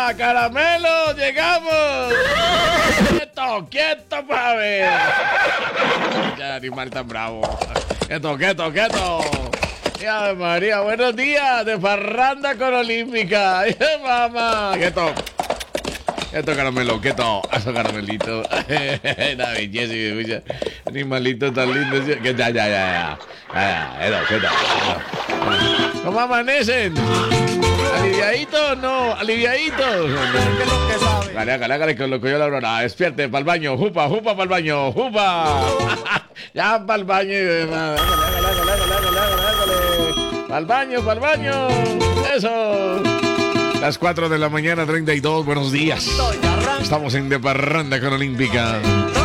¡Hola, caramelo! ¡Llegamos! ¡Quieto, quieto, para ver! Ya, animal tan bravo. ¡Quieto, quieto, quieto! ¡Ya, María! ¡Buenos días! ¡De parranda con Olímpica! ¡Ay, mamá! ¡Quieto! Quieto, caramelo, quieto. Eso, caramelito. Una belleza y belleza. Animalito tan lindo. Ya. Quieto. ¿Cómo amanecen? ¿Aliviaditos? No, aliviaditos. ¿Qué es lo que sabe? Hágale, que lo cogió la aurora. Despierte, pa'l baño. Jupa, pa'l baño. Jupa. Ya, pa'l baño. Hágale. Pa'l baño. Eso. Las 4 de la mañana, 32. Buenos días. Estamos en De Parranda con Olímpica.